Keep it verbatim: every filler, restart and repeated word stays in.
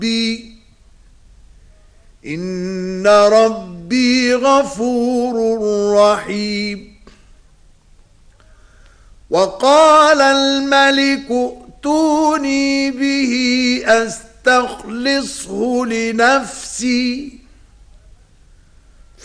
ربي إن ربي غفور رحيم. وقال الملك ائتوني به أستخلصه لنفسي